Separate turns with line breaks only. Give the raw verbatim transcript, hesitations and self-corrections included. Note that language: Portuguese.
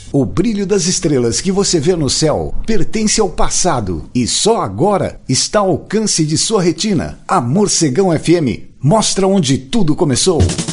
O brilho das estrelas que você vê no céu pertence ao passado e só agora está ao alcance de sua retina. A Morcegão F M mostra onde tudo começou.